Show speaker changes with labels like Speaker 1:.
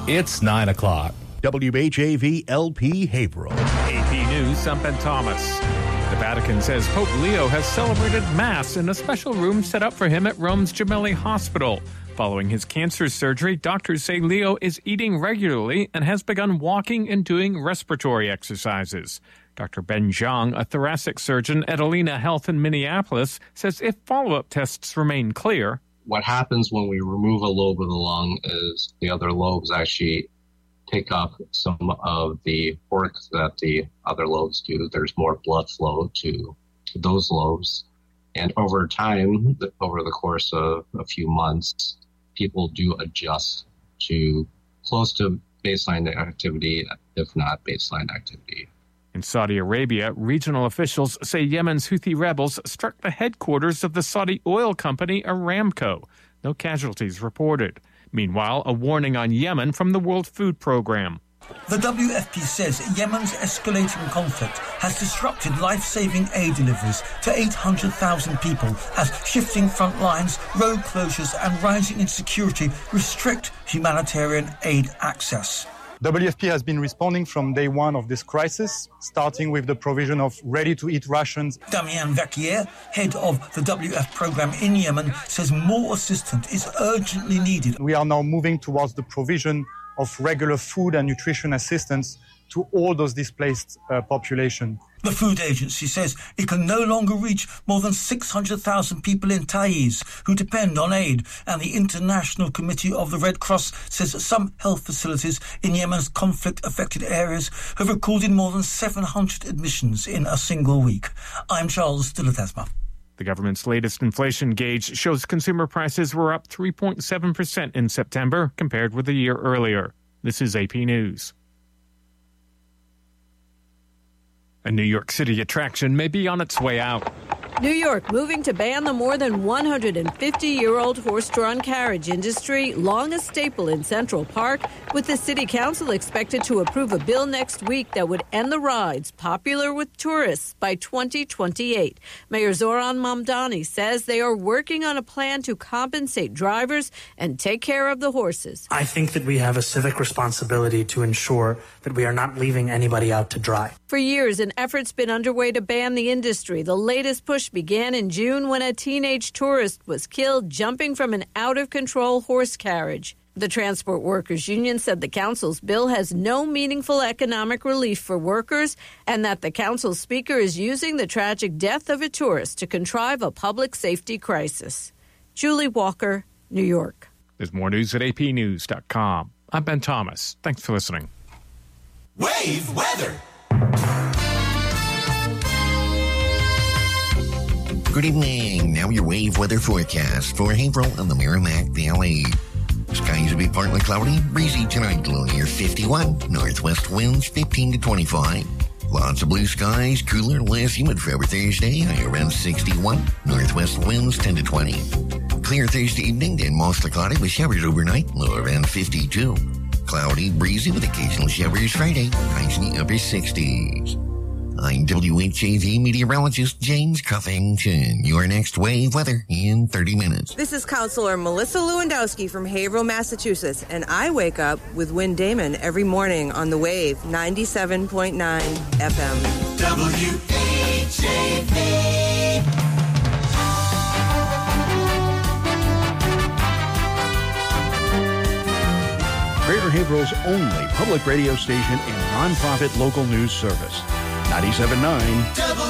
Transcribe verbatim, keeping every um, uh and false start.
Speaker 1: It's nine o'clock. W H A V L P Haverhill.
Speaker 2: A P News, I'm Ben Thomas. The Vatican says Pope Leo has celebrated Mass in a special room set up for him at Rome's Gemelli Hospital. Following his cancer surgery, doctors say Leo is eating regularly and has begun walking and doing respiratory exercises. Doctor Ben Zhang, a thoracic surgeon at Alina Health in Minneapolis, says if follow-up tests remain clear,
Speaker 3: what happens when we remove a lobe of the lung is the other lobes actually take up some of the work that the other lobes do. There's more blood flow to, to those lobes. And over time, over the course of a few months, people do adjust to close to baseline activity, if not baseline activity.
Speaker 2: In Saudi Arabia, regional officials say Yemen's Houthi rebels struck the headquarters of the Saudi oil company Aramco. No casualties reported. Meanwhile, a warning on Yemen from the World Food Programme.
Speaker 4: The W F P says Yemen's escalating conflict has disrupted life-saving aid deliveries to eight hundred thousand people as shifting front lines, road closures and rising insecurity restrict humanitarian aid access.
Speaker 5: W F P has been responding from day one of this crisis, starting with the provision of ready-to-eat rations.
Speaker 4: Damien Verquier, head of the W F P program in Yemen, says more assistance is urgently needed.
Speaker 5: We are now moving towards the provision of regular food and nutrition assistance to all those displaced uh, population.
Speaker 4: The food agency says it can no longer reach more than six hundred thousand people in Taiz who depend on aid, and the International Committee of the Red Cross says that some health facilities in Yemen's conflict-affected areas have recorded more than seven hundred admissions in a single week. I'm Charles Dillathesma.
Speaker 2: The government's latest inflation gauge shows consumer prices were up three point seven percent in September compared with a year earlier. This is A P News. A New York City attraction may be on its way out.
Speaker 6: New York moving to ban the more than one hundred fifty-year-old horse-drawn carriage industry, long a staple in Central Park, with the city council expected to approve a bill next week that would end the rides, popular with tourists, by twenty twenty-eight. Mayor Zoran Mamdani says they are working on a plan to compensate drivers and take care of the horses.
Speaker 7: I think that we have a civic responsibility to ensure that we are not leaving anybody out to dry.
Speaker 6: For years, an effort's been underway to ban the industry. The latest push began in June when a teenage tourist was killed jumping from an out-of-control horse carriage. The Transport Workers Union said the council's bill has no meaningful economic relief for workers and that the council speaker is using the tragic death of a tourist to contrive a public safety crisis. Julie Walker, New York.
Speaker 2: There's more news at A P news dot com. I'm Ben Thomas. Thanks for listening.
Speaker 8: Wave weather.
Speaker 9: Good evening. Now your wave weather forecast for Haverhill and the Merrimack Valley. Skies will be partly cloudy, breezy tonight, low near fifty-one. Northwest winds fifteen to twenty-five. Lots of blue skies, cooler, less humid for every Thursday, high around sixty-one. Northwest winds ten to twenty. Clear Thursday evening, then mostly cloudy with showers overnight, low around fifty-two. Cloudy, breezy with occasional showers Friday, highs in the upper sixties. I'm W H A V meteorologist James Cuffington. Your next wave weather in thirty minutes.
Speaker 10: This is Counselor Melissa Lewandowski from Haverhill, Massachusetts, and I wake up with Win Damon every morning on the Wave ninety-seven point nine F M.
Speaker 8: W H A V.
Speaker 1: Greater Haverhill's only public radio station and nonprofit local news service. ninety-seven point nine